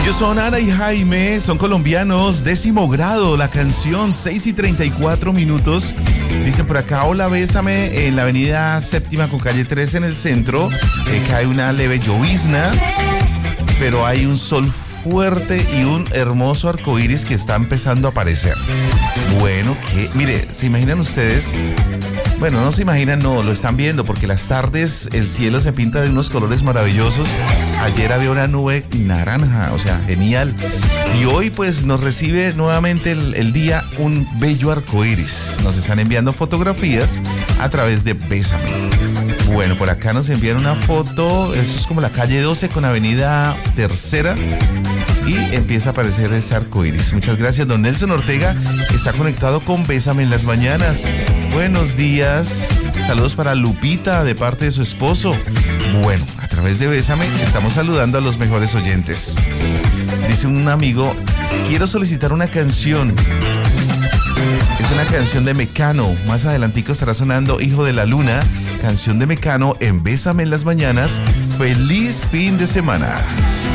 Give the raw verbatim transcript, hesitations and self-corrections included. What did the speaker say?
Ellos son Ana y Jaime, son colombianos, décimo grado, la canción, seis y treinta y cuatro minutos. Dicen por acá, hola, bésame, en la avenida Séptima con calle trece en el centro, eh, cae una leve llovizna, pero hay un sol fuerte y un hermoso arcoíris que está empezando a aparecer. Bueno, que, mire, ¿se imaginan ustedes? Bueno, no se imaginan, no, lo están viendo, porque las tardes el cielo se pinta de unos colores maravillosos. Ayer había una nube naranja, o sea, genial. Y hoy pues nos recibe nuevamente el, el día un bello arcoíris. Nos están enviando fotografías a través de Bésame. Bueno, por acá nos envían una foto, eso es como la calle doce con avenida Tercera. Y empieza a aparecer ese arcoíris. Muchas gracias, don Nelson Ortega está conectado con Bésame en las mañanas. Buenos días, saludos para Lupita de parte de su esposo. Bueno, a través de Bésame estamos saludando a los mejores oyentes. Dice un amigo, quiero solicitar una canción. Es una canción de Mecano. Más adelantico estará sonando Hijo de la Luna, canción de Mecano en Bésame en las mañanas. Feliz fin de semana.